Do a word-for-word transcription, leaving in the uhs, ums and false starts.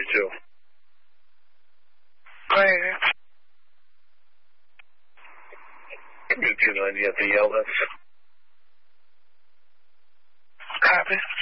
forty-two. Go ahead. Give me two ninety at the L S. Copy.